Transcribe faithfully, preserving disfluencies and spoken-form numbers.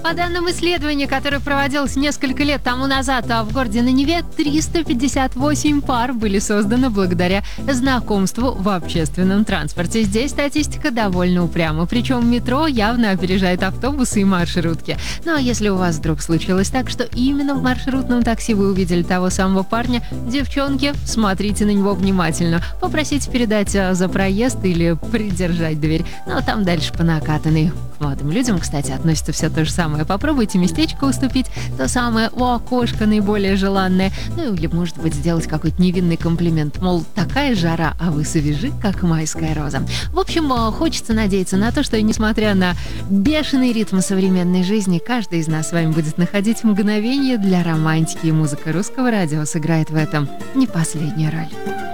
По данным исследования, которое проводилось несколько лет тому назад а в городе на Неве, триста пятьдесят восемь пар были созданы благодаря знакомству в общественном транспорте. Здесь статистика довольно упряма, причем метро явно опережает автобусы и маршрутки. Ну а если у вас вдруг случилось так, что именно в маршрутном такси вы увидели того самого парня, девчонки, смотрите на него внимательно, попросите передать а, за проезд или придержать дверь. Ну а там дальше по накатанной. К молодым людям, кстати, относится все то же самое. Попробуйте местечко уступить, то самое у окошка наиболее желанное. Ну или, может быть, сделать какой-то невинный комплимент. Мол, такая жара, а вы свежи, как майская роза. В общем, хочется надеяться на то, что, несмотря на бешеный ритм современной жизни, каждый из нас с вами будет находить мгновение для романтики. И музыка Русского радио сыграет в этом не последнюю роль.